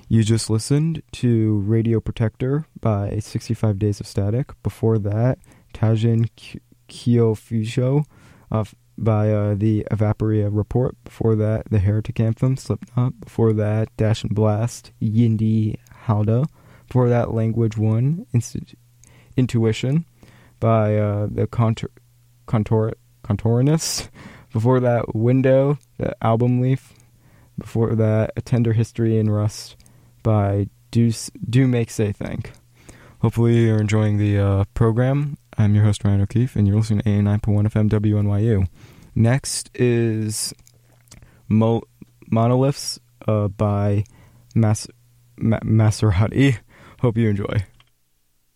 You just listened to Radio Protector by 65 Days of Static. Before that, Tajin Kyofujo by the Evaporia Report. Before that, The Heretic Anthem, Slipknot. Before that, Dash and Blast, Yindi Halda. Before that, Language 1, Intuition by the Contorinists. Before that, Window, the Album Leaf. Before that, A Tender History in Rust by Do Make Say Think. Hopefully you're enjoying the program. I'm your host, Ryan O'Keefe, and you're listening to 89.1 FM WNYU. Next is Monoliths by Maserati. Hope you enjoy.